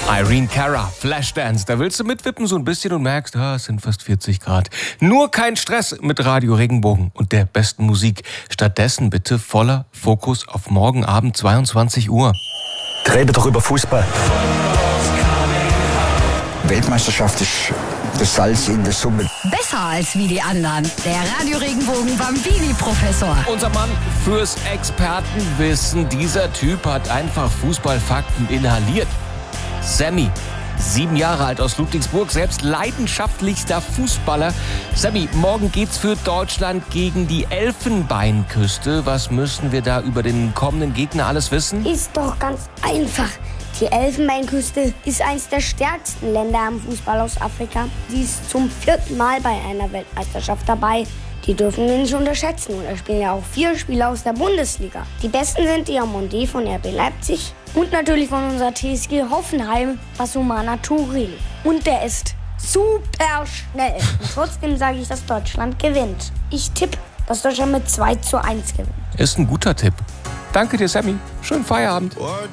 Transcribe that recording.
Irene Cara, Flashdance. Da willst du mitwippen so ein bisschen und merkst, es sind fast 40 Grad. Nur kein Stress mit Radio Regenbogen und der besten Musik. Stattdessen bitte voller Fokus auf morgen Abend 22 Uhr. Rede doch über Fußball. Weltmeisterschaft ist das Salz in der Suppe. Besser als wie die anderen. Der Radio Regenbogen Bambini-Professor. Unser Mann fürs Expertenwissen. Dieser Typ hat einfach Fußballfakten inhaliert. Sammy, 7 Jahre alt aus Ludwigsburg, selbst leidenschaftlichster Fußballer. Sammy, morgen geht's für Deutschland gegen die Elfenbeinküste. Was müssen wir da über den kommenden Gegner alles wissen? Ist doch ganz einfach. Die Elfenbeinküste ist eines der stärksten Länder am Fußball aus Afrika. Sie ist zum 4. Mal bei einer Weltmeisterschaft dabei. Die dürfen wir nicht unterschätzen. Und da spielen ja auch 4 Spieler aus der Bundesliga. Die besten sind Diomande von RB Leipzig und natürlich von unserer TSG Hoffenheim, Basumana Touré. Und der ist super schnell. Und trotzdem sage ich, dass Deutschland gewinnt. Ich tippe, dass Deutschland mit 2:1 gewinnt. Ist ein guter Tipp. Danke dir, Sammy. Schönen Feierabend.